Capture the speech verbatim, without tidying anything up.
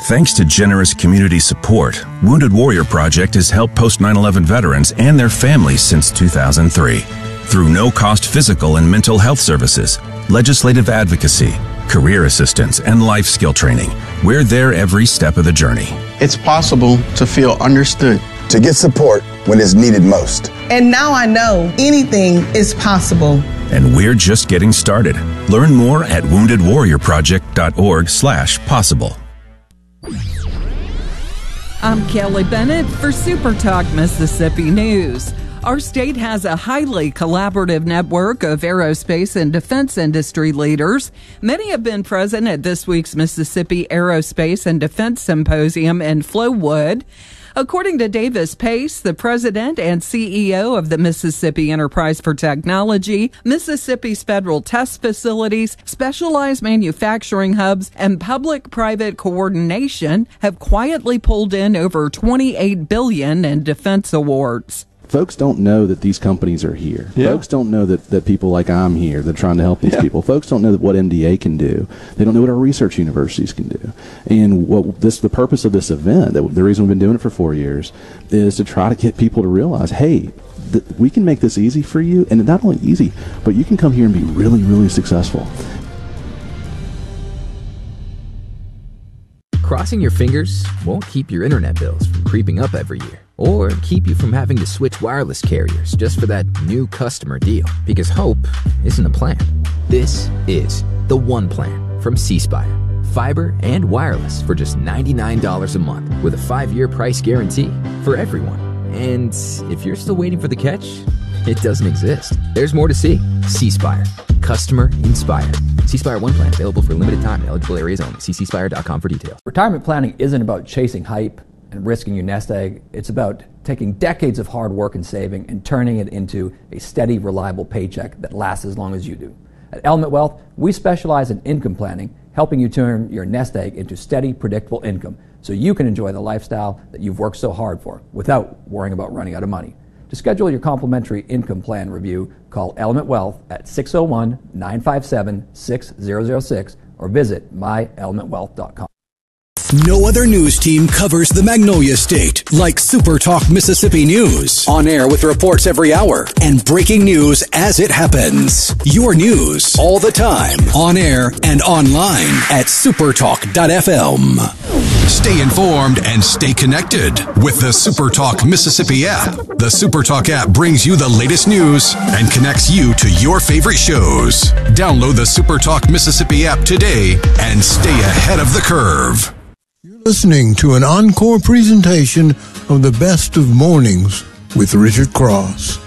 Thanks to generous community support, Wounded Warrior Project has helped post nine eleven veterans and their families since two thousand three. Through no-cost physical and mental health services, legislative advocacy, career assistance, and life skill training, we're there every step of the journey. It's possible to feel understood, to get support when it's needed most. And now I know anything is possible. And we're just getting started. Learn more at wounded warrior project dot org slash possible. I'm Kelly Bennett for Super Talk Mississippi News. Our state has a highly collaborative network of aerospace and defense industry leaders. Many have been present at this week's Mississippi Aerospace and Defense Symposium in Flowood. According to Davis Pace, the president and C E O of the Mississippi Enterprise for Technology, Mississippi's federal test facilities, specialized manufacturing hubs, and public-private coordination have quietly pulled in over twenty-eight billion dollars in defense awards. Folks don't know that these companies are here. Yeah. Folks don't know that, that people like I'm here that are trying to help these yeah. people. Folks don't know that what M D A can do. They don't know what our research universities can do. And what this the purpose of this event, that the reason we've been doing it for four years, is to try to get people to realize, hey, th- we can make this easy for you, and not only easy, but you can come here and be really, really successful. Crossing your fingers won't keep your internet bills from creeping up every year, or keep you from having to switch wireless carriers just for that new customer deal. Because hope isn't a plan. This is the One Plan from C Spire. Fiber and wireless for just ninety-nine dollars a month with a five-year price guarantee for everyone. And if you're still waiting for the catch, it doesn't exist. There's more to see. C Spire. Customer inspired. C Spire One Plan available for a limited time in eligible areas only. See c spire dot com for details. Retirement planning isn't about chasing hype and risking your nest egg. It's about taking decades of hard work and saving and turning it into a steady, reliable paycheck that lasts as long as you do. At Element Wealth, we specialize in income planning, helping you turn your nest egg into steady, predictable income so you can enjoy the lifestyle that you've worked so hard for without worrying about running out of money. To schedule your complimentary income plan review, call Element Wealth at six oh one, nine five seven, six zero zero six or visit my element wealth dot com. No other news team covers the Magnolia State like Super Talk Mississippi News. On air with reports every hour and breaking news as it happens. Your news all the time. On air and online at supertalk dot f m. Stay informed and stay connected with the Super Talk Mississippi app. The Super Talk app brings you the latest news and connects you to your favorite shows. Download the Super Talk Mississippi app today and stay ahead of the curve. You're listening to an encore presentation of the Best of Mornings with Richard Cross.